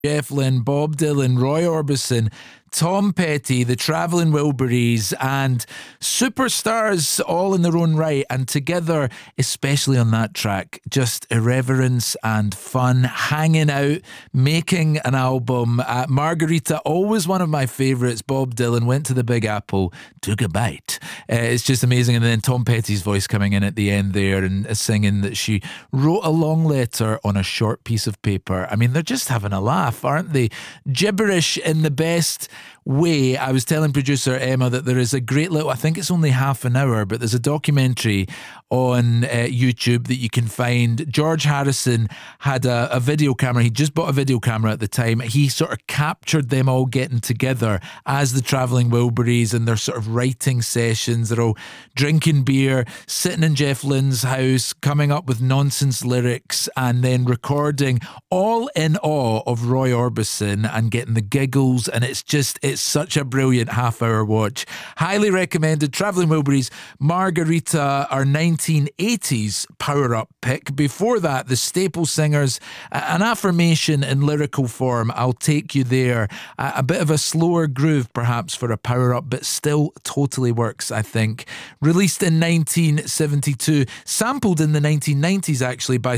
Jeff Lynne, Bob Dylan, Roy Orbison, Tom Petty, the Travelling Wilburys, and superstars all in their own right. And together, especially on that track, just irreverence and fun, hanging out, making an album. Margarita, always one of my favourites. Bob Dylan went to the Big Apple, took a bite. It's just amazing. And then Tom Petty's voice coming in at the end there and singing that she wrote a long letter on a short piece of paper. I mean, they're just having a laugh, aren't they? Gibberish in the best way. I was telling producer Emma that there is a great little, I think it's only half an hour, but there's a documentary on YouTube that you can find. George Harrison had a video camera. He just bought a video camera at the time. He sort of captured them all getting together as the Travelling Wilburys and their sort of writing sessions. They're all drinking beer, sitting in Jeff Lynne's house, coming up with nonsense lyrics and then recording, all in awe of Roy Orbison and getting the giggles. And it's such a brilliant half-hour watch. Highly recommended. Travelling Wilburys, Margarita, our 1980s power-up pick. Before that, the Staple Singers, an affirmation in lyrical form. I'll Take You There. A bit of a slower groove, perhaps, for a power-up, but still totally works, I think. Released in 1972, sampled in the 1990s, actually, by